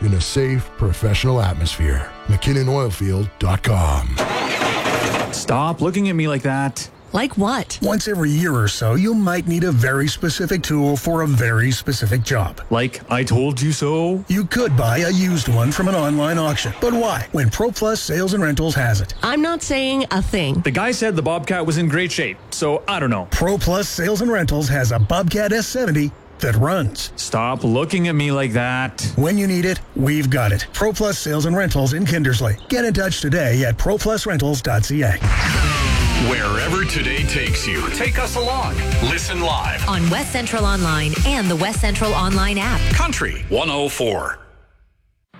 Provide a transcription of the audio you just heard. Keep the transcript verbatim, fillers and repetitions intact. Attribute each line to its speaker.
Speaker 1: in a safe, professional atmosphere. McKinnon Oilfield dot com.
Speaker 2: Stop looking at me like that.
Speaker 3: Like what?
Speaker 4: Once every year or so, you might need a very specific tool for a very specific job.
Speaker 2: Like, I told you so?
Speaker 4: You could buy a used one from an online auction. But why? When ProPlus Sales and Rentals has it.
Speaker 3: I'm not saying a thing.
Speaker 2: The guy said the Bobcat was in great shape, so I don't know.
Speaker 4: ProPlus Sales and Rentals has a Bobcat S seventy that runs.
Speaker 2: Stop looking at me like that.
Speaker 4: When you need it, we've got it. ProPlus Sales and Rentals in Kindersley. Get in touch today at pro plus rentals dot c a.
Speaker 5: Wherever today takes you, take us along. Listen live
Speaker 6: on West Central Online and the West Central Online app.
Speaker 5: Country one oh four.